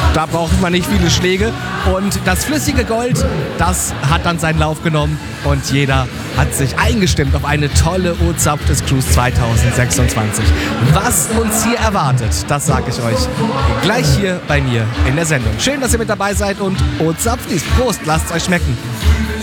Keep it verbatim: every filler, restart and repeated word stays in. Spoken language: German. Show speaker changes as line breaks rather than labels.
Da braucht man nicht viele Schläge. Und das flüssige Gold, das hat dann seinen Lauf genommen. Und jeder hat sich eingestimmt auf eine tolle O-Zapftes Cruise zwanzig sechsundzwanzig. Was uns hier erwartet, das sage ich euch gleich hier bei mir in der Sendung. Schön, dass ihr mit dabei seid und O-Zapftis. Prost, lasst es euch schmecken.